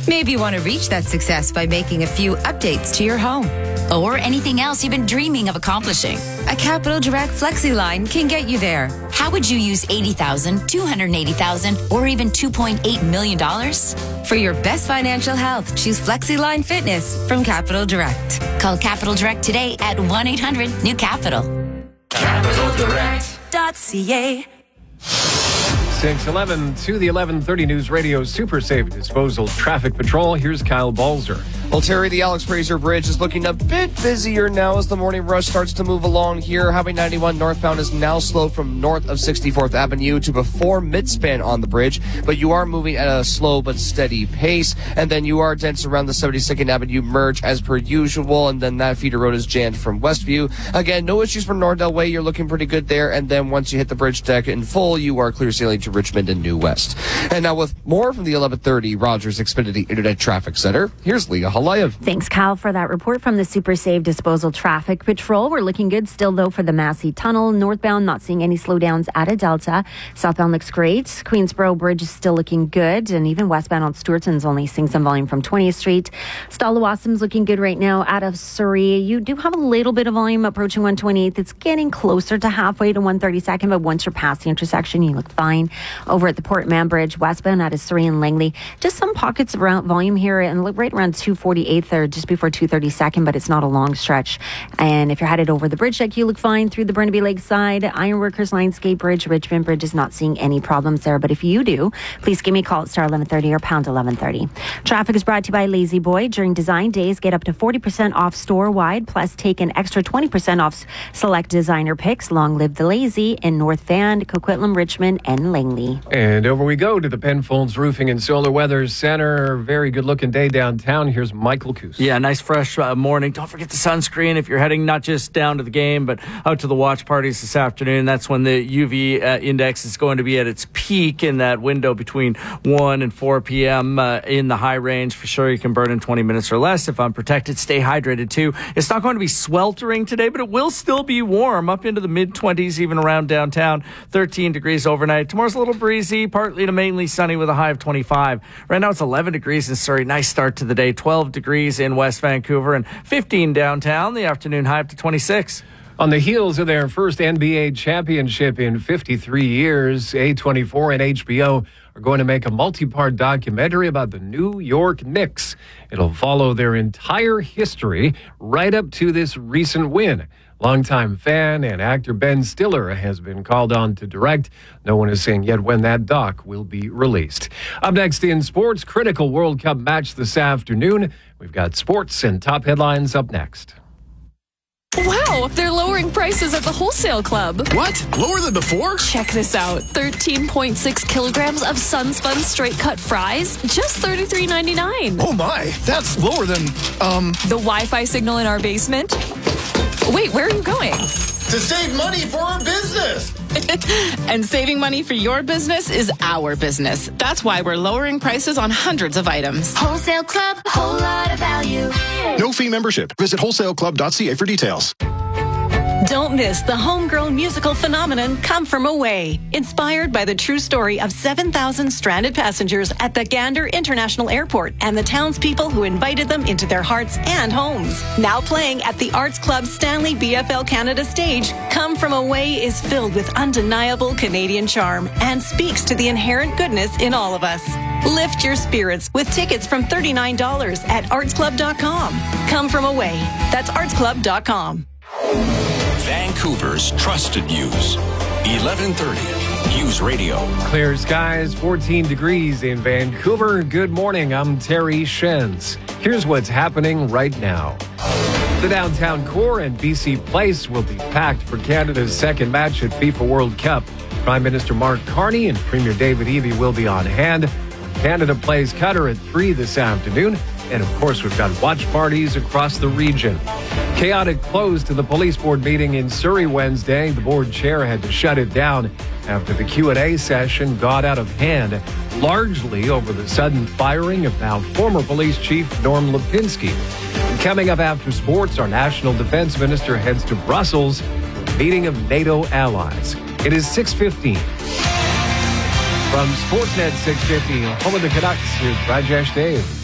Maybe you want to reach that success by making a few updates to your home. Or anything else you've been dreaming of accomplishing. A Capital Direct Flexi line can get you there. How would you use $80,000, $280,000, or even $2.8 million? For your best financial health, choose Flexi Line Fitness from Capital Direct. Call Capital Direct today at 1-800-NEW-CAPITAL. CapitalDirect.ca. 6:11 to the 11:30 News Radio Super Safe Disposal Traffic Patrol. Here's Kyle Balzer. Well, Terry, the Alex Fraser Bridge is looking a bit busier now as the morning rush starts to move along here. Highway 91 northbound is now slow from north of 64th Avenue to before midspan on the bridge, but you are moving at a slow but steady pace. And then you are dense around the 72nd Avenue merge as per usual, and then that feeder road is jammed from Westview. Again, no issues from Nordell Way. You're looking pretty good there. And then once you hit the bridge deck in full, you are clear sailing to Richmond and New West. And now with more from the 1130 Rogers Xfinity Internet Traffic Center, here's Leah Halayev. Thanks, Kyle, for that report from the Super Save Disposal Traffic Patrol. We're looking good still, though, for the Massey Tunnel. Northbound, not seeing any slowdowns at a Delta. Southbound looks great. Queensboro Bridge is still looking good. And even westbound on Stewartson's only seeing some volume from 20th Street. Stallawassam's looking good right now out of Surrey. You do have a little bit of volume approaching 128th. It's getting closer to halfway to 132nd, but once you're past the intersection, you look fine. Over at the Port Mann Bridge, westbound out of Surrey and Langley. Just some pockets of volume here and look right around 248th or just before 232nd, but it's not a long stretch. And if you're headed over the bridge deck, you look fine through the Burnaby Lakeside. Ironworkers Lionsgate Bridge, Richmond Bridge is not seeing any problems there. But if you do, please give me a call at star 1130 or pound 1130. Traffic is brought to you by Lazy Boy. During design days, get up to 40% off store-wide, plus take an extra 20% off select designer picks. Long live the Lazy in North Van, Coquitlam, Richmond, and Langley. And over we go to the Penfolds Roofing and Solar Weather Center. Very good-looking day downtown. Here's Michael Coos. Yeah, nice fresh morning. Don't forget the sunscreen if you're heading not just down to the game, but out to the watch parties this afternoon. That's when the UV index is going to be at its peak in that window between 1 and 4 p.m. In the high range. For sure, you can burn in 20 minutes or less. If unprotected, stay hydrated too. It's not going to be sweltering today, but it will still be warm up into the mid-20s, even around downtown. 13 degrees overnight. Tomorrow's a little breezy, partly to mainly sunny with a high of 25. Right now it's 11 degrees in Surrey. Nice start to the day. 12 degrees in West Vancouver and 15 downtown. The afternoon high up to 26. On the heels of their first NBA championship in 53 years, A24 and HBO are going to make a multi-part documentary about the New York Knicks. It'll follow their entire history right up to this recent win. Longtime fan and actor Ben Stiller has been called on to direct. No one is saying yet when that doc will be released. Up next in sports, critical World Cup match this afternoon. We've got sports and top headlines up next. Wow, they're lowering prices at the Wholesale Club. What? Lower than before? Check this out. 13.6 kilograms of Sunspun straight cut fries, just $33.99. Oh my, that's lower than, The Wi-Fi signal in our basement? Wait, where are you going? To save money for our business. And saving money for your business is our business. That's why we're lowering prices on hundreds of items. Wholesale Club, a whole lot of value. No fee membership. Visit wholesaleclub.ca for details. Don't miss the homegrown musical phenomenon Come From Away, inspired by the true story of 7,000 stranded passengers at the Gander International Airport and the townspeople who invited them into their hearts and homes. Now playing at the Arts Club Stanley BFL Canada stage, Come From Away is filled with undeniable Canadian charm and speaks to the inherent goodness in all of us. Lift your spirits with tickets from $39 at artsclub.com. Come From Away. That's artsclub.com. Vancouver's trusted news. 1130 News Radio. Clear skies, 14 degrees in Vancouver. Good morning. I'm Terry Shenz. Here's what's happening right now. The downtown core and BC Place will be packed for Canada's second match at FIFA World Cup. Prime Minister Mark Carney and Premier David Eby will be on hand. Canada plays Qatar at 3 this afternoon. And of course, we've got watch parties across the region. Chaotic close to the police board meeting in Surrey Wednesday. The board chair had to shut it down after the Q&A session got out of hand, largely over the sudden firing of now former police chief Norm Lipinski. Coming up after sports, our national defense minister heads to Brussels for a meeting of NATO allies. It is 6:15. From Sportsnet 650, home of the Canucks, here's Rajesh Dave.